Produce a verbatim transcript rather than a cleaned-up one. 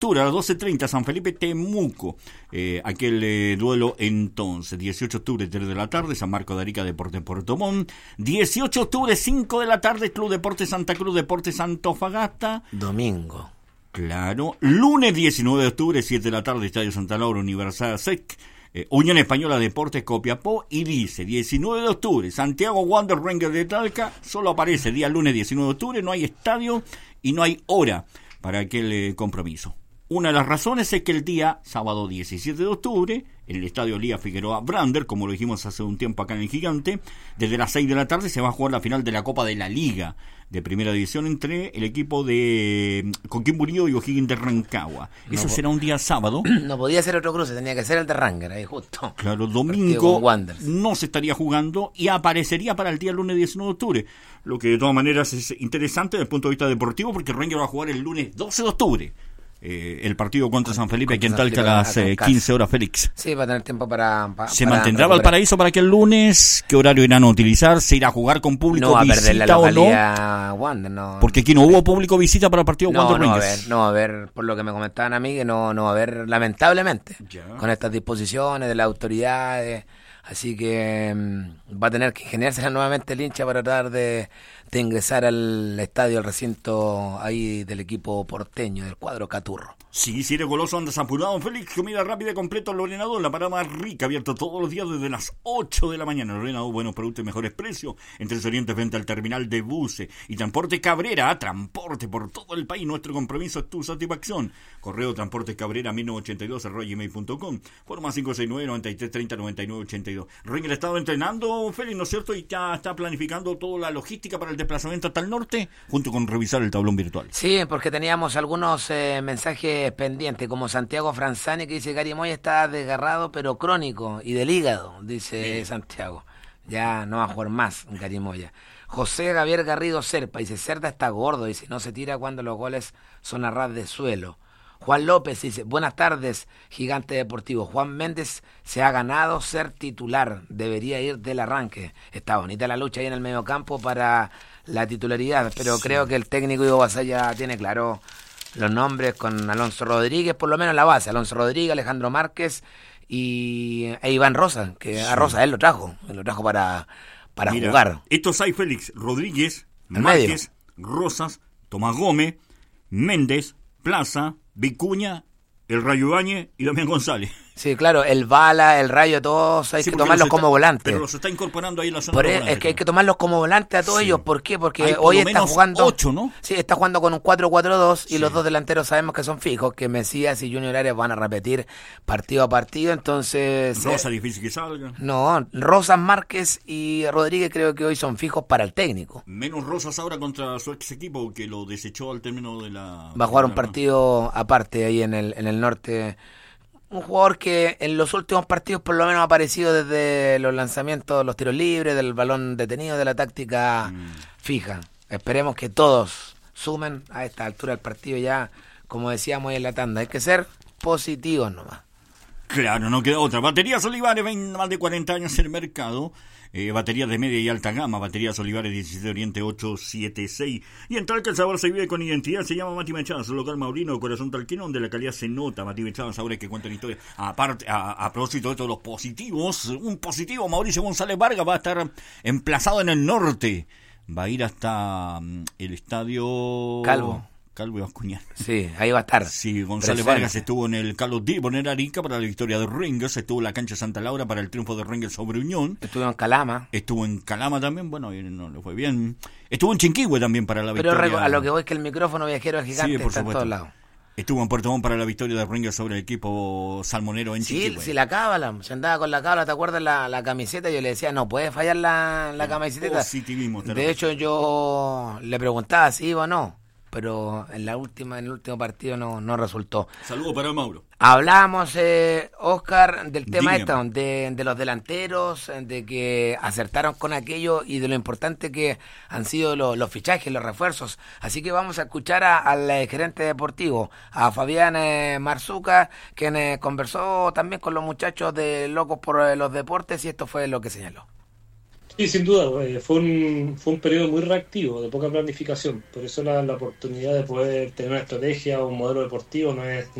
octubre a las doce treinta, San Felipe Temuco, eh, aquel eh, duelo entonces. dieciocho de octubre, tres de la tarde, San Marco de Arica, Deportes Puerto Montt. dieciocho de octubre, cinco de la tarde, Club Deportes Santa Cruz, Deportes Antofagasta. Domingo. Claro. Lunes diecinueve de octubre, siete de la tarde, Estadio Santa Laura, Universidad S E C. Eh, Unión Española Deportes Copiapó. Y dice diecinueve de octubre, Santiago Wander Rangers de Talca. Solo aparece día lunes diecinueve de octubre, no hay estadio y no hay hora para aquel eh, compromiso. Una de las razones es que el día sábado diecisiete de octubre, en el estadio Lía Figueroa Brander, como lo dijimos hace un tiempo acá en el Gigante, desde las seis de la tarde se va a jugar la final de la Copa de la Liga de Primera División entre el equipo de Coquimbo Unido y O'Higgins de Rancagua. No, Eso será un día sábado. No podía ser otro cruce, tenía que ser el de Ranger, ahí justo. Claro, domingo no se estaría jugando y aparecería para el día lunes diecinueve de octubre, lo que de todas maneras es interesante desde el punto de vista deportivo, porque Ranger va a jugar el lunes doce de octubre. Eh, el partido contra San Felipe, aquí en Talca a las eh, quince horas, Félix. Sí, va a tener tiempo para... para ¿Se para mantendrá recuperar. Valparaíso para que el lunes? ¿Qué horario irán a utilizar? ¿Se irá a jugar con público no va a visita perder la o no? localidad Wander, no. Porque aquí no hubo público visita para el partido No, Wander no va a Rangers. haber, no va a haber, por lo que me comentaban a mí, que no, no va a haber, lamentablemente, Ya. con estas disposiciones de las autoridades. Así que mmm, va a tener que ingeniarse nuevamente el hincha para tratar de, de ingresar al estadio, al recinto ahí del equipo porteño, del cuadro Caturro. Sí, si eres goloso andas apurado, Félix. Comida rápida completa en Lorenado, la parada más rica, abierto todos los días desde las ocho de la mañana. Lorenado, buenos productos y mejores precios. En Tres Orientes, frente al terminal de buses. Y Transporte Cabrera, transporte por todo el país. Nuestro compromiso es tu satisfacción. Correo Transporte Cabrera mil novecientos ochenta y dos arroba gmail punto com. Forma cinco seis nueve, noventa y tres treinta, noventa y nueve ochenta y dos. Ringer ha estado entrenando, Félix, ¿no es cierto? Y ya está planificando toda la logística para el desplazamiento hasta el norte, junto con revisar el tablón virtual. Sí, porque teníamos algunos eh, mensajes pendiente, como Santiago Franzani, que dice: Gary Moy está desgarrado pero crónico y del hígado, dice Bien. Santiago. Ya no va a jugar más Gary Moya. José Javier Garrido Serpa dice: Cerda está gordo y si no se tira cuando los goles son a ras de suelo. Juan López dice: buenas tardes, Gigante Deportivo. Juan Méndez se ha ganado ser titular, debería ir del arranque. Está bonita la lucha ahí en el medio campo para la titularidad, pero sí. Creo que el técnico Ivo Basaya tiene claro los nombres, con Alonso Rodríguez, por lo menos la base, Alonso Rodríguez, Alejandro Márquez y e Iván Rosa, que sí. A Rosa él lo trajo, él lo trajo para, para Mira, jugar. Estos hay: Félix, Rodríguez, el Márquez, medio. Rosas, Tomás Gómez, Méndez, Plaza, Vicuña, el Rayo Ibáñez y Damián González. Sí, claro, el Bala, el Rayo, todos hay sí, que tomarlos como está, volantes. Pero los está incorporando ahí en la zona. Por es, es que hay que tomarlos como volantes a todos sí. ellos. ¿Por qué? Porque hay hoy está jugando... ocho, ¿no? Sí, está jugando con un cuatro cuatro dos y sí. Los dos delanteros sabemos que son fijos, que Mesías y Junior Arias van a repetir partido a partido, entonces... Rosa eh, difícil que salga. No, Rosas, Márquez y Rodríguez creo que hoy son fijos para el técnico. Menos Rosas ahora contra su ex equipo, que lo desechó al término de la... Va a jugar la, un partido aparte ahí en el, en el norte... Un jugador que en los últimos partidos por lo menos ha aparecido desde los lanzamientos, los tiros libres, del balón detenido, de la táctica mm. fija. Esperemos que todos sumen a esta altura del partido ya, como decíamos en la tanda. Hay que ser positivos nomás. Claro, no queda otra. Baterías Olivares, ven más de cuarenta años en el mercado. Eh, baterías de media y alta gama. Baterías Olivares diecisiete Oriente ochocientos setenta y seis. Y en Talca el sabor se vive con identidad. Se llama Mati Mechada, su local Maurino, Corazón Talquino, donde la calidad se nota. Mati Mechada, sabores que cuentan historias. Aparte, a, a propósito de todos los positivos, un positivo, Mauricio González Vargas, va a estar emplazado en el norte. Va a ir hasta um, el estadio... Calvo. Calvo y Bascuñán. Sí, ahí va a estar. Sí, González presente. Vargas estuvo en el Carlos Dibon en Arica para la victoria de Rangers, estuvo en la cancha Santa Laura para el triunfo de Rangers sobre Unión. Estuvo en Calama. Estuvo en Calama también, bueno, no le fue bien. Estuvo en Chinquihue también para la Pero victoria. Pero a lo que voy es que el micrófono viajero es gigante, sí, por está supuesto. en todos lados. Estuvo en Puerto Montt para la victoria de Rangers sobre el equipo salmonero en sí, Chinquihue. Sí, la cábala, se andaba con la cábala, ¿te acuerdas la, la camiseta? Yo le decía, no puede fallar la, la camiseta. Positivismo. De hecho, yo le preguntaba si iba o no, pero en la última, en el último partido no, no resultó. Saludos para Mauro. Hablábamos, eh, Oscar, del tema Dígame. esto, de, de los delanteros, de que acertaron con aquello y de lo importante que han sido los, los fichajes, los refuerzos. Así que vamos a escuchar a, al eh, gerente deportivo, a Fabián eh, Marzuca, quien eh, conversó también con los muchachos de Locos por eh, los Deportes, y esto fue lo que señaló. Sí, sin duda, eh, fue un, fue un periodo muy reactivo, de poca planificación. Por eso la, la oportunidad de poder tener una estrategia o un modelo deportivo no es,